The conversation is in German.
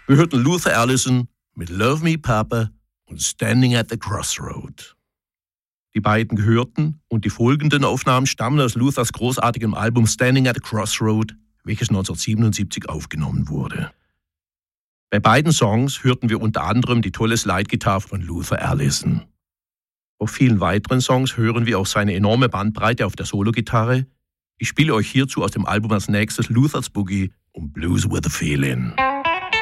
Wir hörten Luther Allison mit Love Me Papa und Standing at the Crossroad. Die beiden gehörten und die folgenden Aufnahmen stammen aus Luthers großartigem Album Standing at the Crossroad, welches 1977 aufgenommen wurde. Bei beiden Songs hörten wir unter anderem die tolle Slide-Gitarre von Luther Allison. Auf vielen weiteren Songs hören wir auch seine enorme Bandbreite auf der Solo-Gitarre. Ich spiele euch hierzu aus dem Album als nächstes Luther's Boogie und Blues with a Feeling.